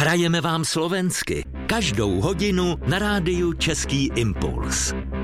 Hrajeme vám slovensky. Každou hodinu na rádiu Český impuls.